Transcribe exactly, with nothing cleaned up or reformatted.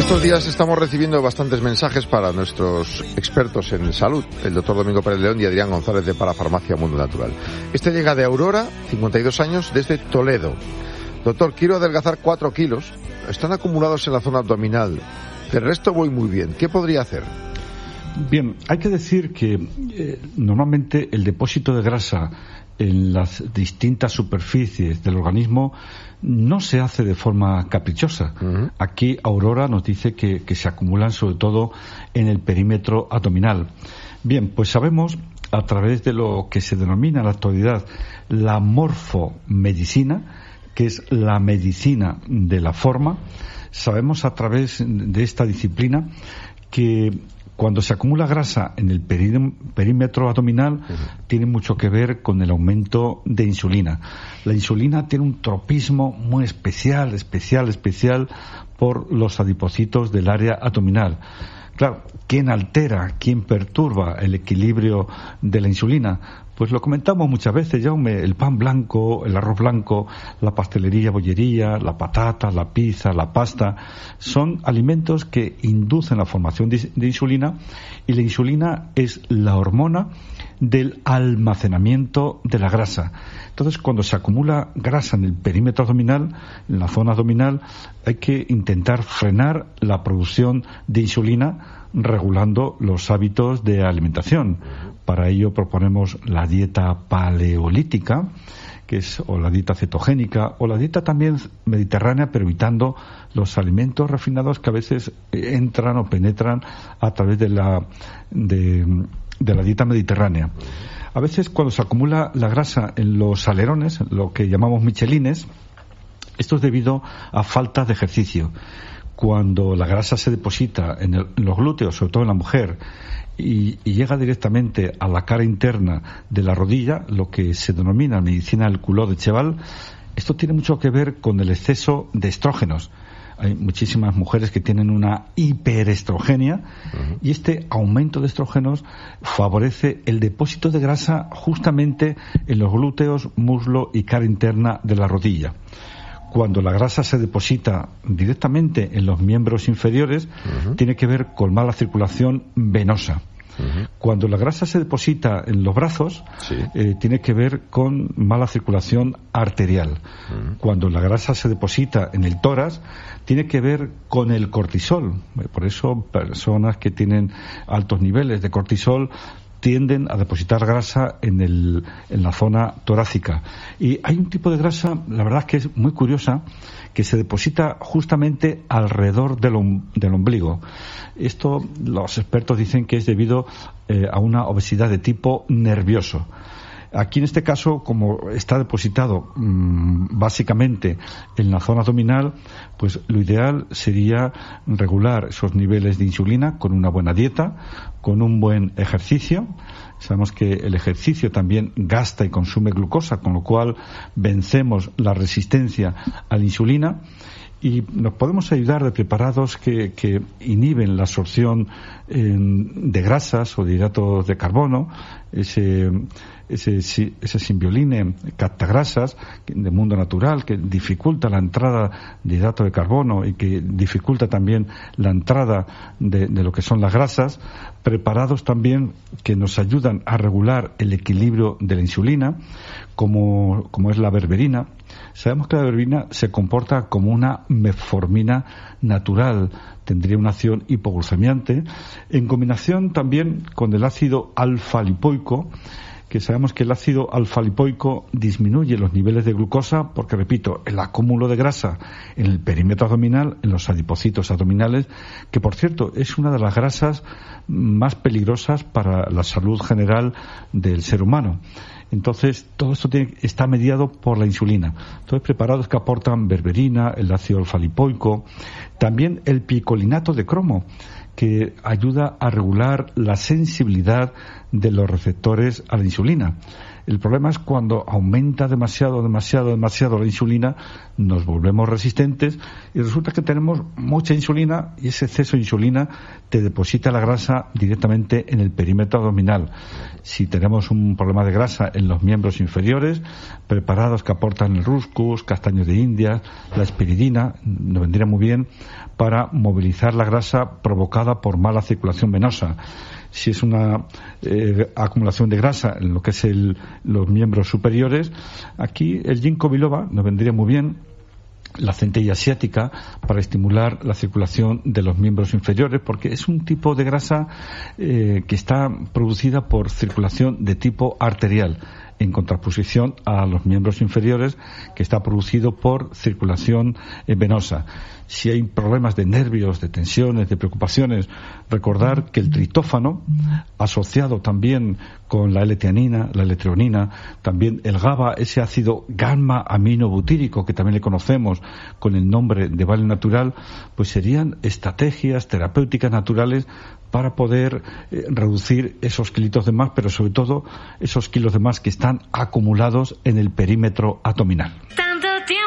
Estos días estamos recibiendo bastantes mensajes para nuestros expertos en salud, el doctor Domingo Pérez León y Adrián González de Parafarmacia Mundo Natural. Este llega de Aurora, cincuenta y dos años, desde Toledo. Doctor, quiero adelgazar cuatro kilos, están acumulados en la zona abdominal, del resto voy muy bien, ¿qué podría hacer? Bien, hay que decir que eh, normalmente el depósito de grasa en las distintas superficies del organismo no se hace de forma caprichosa. Uh-huh. Aquí Aurora nos dice que, que se acumulan sobre todo en el perímetro abdominal. Bien, pues sabemos a través de lo que se denomina en la actualidad la morfomedicina, que es la medicina de la forma, sabemos a través de esta disciplina que cuando se acumula grasa en el perí- perímetro abdominal, uh-huh, tiene mucho que ver con el aumento de insulina. La insulina tiene un tropismo muy especial, especial, especial por los adipocitos del área abdominal. Claro, ¿quién altera, quién perturba el equilibrio de la insulina? Pues lo comentamos muchas veces, Jaume, el pan blanco, el arroz blanco, la pastelería, bollería, la patata, la pizza, la pasta, son alimentos que inducen la formación de, de insulina, y la insulina es la hormona del almacenamiento de la grasa. Entonces, cuando se acumula grasa en el perímetro abdominal, en la zona abdominal, hay que intentar frenar la producción de insulina regulando los hábitos de alimentación. Para ello proponemos la dieta paleolítica, que es o la dieta cetogénica, o la dieta también mediterránea, pero evitando los alimentos refinados que a veces entran o penetran a través de la de, de la dieta mediterránea. A veces cuando se acumula la grasa en los alerones, lo que llamamos michelines, esto es debido a falta de ejercicio. Cuando la grasa se deposita en, el, en los glúteos, sobre todo en la mujer, y, y llega directamente a la cara interna de la rodilla, lo que se denomina medicina del culot de Cheval, esto tiene mucho que ver con el exceso de estrógenos. Hay muchísimas mujeres que tienen una hiperestrogenia, uh-huh, y este aumento de estrógenos favorece el depósito de grasa justamente en los glúteos, muslo y cara interna de la rodilla. Cuando la grasa se deposita directamente en los miembros inferiores, uh-huh, tiene que ver con mala circulación venosa. Uh-huh. Cuando la grasa se deposita en los brazos, sí, eh, tiene que ver con mala circulación arterial. Uh-huh. Cuando la grasa se deposita en el tórax, tiene que ver con el cortisol. Por eso personas que tienen altos niveles de cortisol tienden a depositar grasa en, el, en la zona torácica. Y hay un tipo de grasa, la verdad es que es muy curiosa, que se deposita justamente alrededor del, om, del ombligo. Esto los expertos dicen que es debido eh, a una obesidad de tipo nervioso. Aquí en este caso, como está depositado mmm, básicamente en la zona abdominal, pues lo ideal sería regular esos niveles de insulina con una buena dieta, con un buen ejercicio. Sabemos que el ejercicio también gasta y consume glucosa, con lo cual vencemos la resistencia a la insulina. Y nos podemos ayudar de preparados que, que inhiben la absorción eh, de grasas o de hidratos de carbono, ese, ese, ese simbioline captagrasas de mundo natural que dificulta la entrada de hidratos de carbono y que dificulta también la entrada de, de lo que son las grasas, preparados también que nos ayudan a regular el equilibrio de la insulina, como, como es la berberina. Sabemos que la berberina se comporta como una metformina natural, tendría una acción hipoglucemiante, en combinación también con el ácido alfa-lipoico, que sabemos que el ácido alfa-lipoico disminuye los niveles de glucosa porque, repito, el acúmulo de grasa en el perímetro abdominal, en los adipocitos abdominales, que por cierto es una de las grasas más peligrosas para la salud general del ser humano. Entonces, todo esto tiene, está mediado por la insulina. Entonces, preparados que aportan berberina, el ácido alfa-lipoico, también el picolinato de cromo, que ayuda a regular la sensibilidad de los receptores a la insulina. El problema es cuando aumenta demasiado, demasiado, demasiado la insulina, nos volvemos resistentes y resulta que tenemos mucha insulina y ese exceso de insulina te deposita la grasa directamente en el perímetro abdominal. Si tenemos un problema de grasa en los miembros inferiores, preparados que aportan el ruscus, castaños de India, la espiridina, nos vendría muy bien para movilizar la grasa provocada por mala circulación venosa. Si es una eh, acumulación de grasa en lo que es el, los miembros superiores, aquí el ginkgo biloba nos vendría muy bien, la centella asiática, para estimular la circulación de los miembros inferiores, porque es un tipo de grasa eh, que está producida por circulación de tipo arterial, en contraposición a los miembros inferiores, que está producido por circulación eh, venosa. Si hay problemas de nervios, de tensiones, de preocupaciones, recordar que el tritófano, asociado también con la L-teanina, la L-treonina, también el GABA, ese ácido gamma-aminobutírico, que también le conocemos con el nombre de Vale Natural, pues serían estrategias terapéuticas naturales para poder eh, reducir esos kilitos de más, pero sobre todo esos kilos de más que están acumulados en el perímetro abdominal.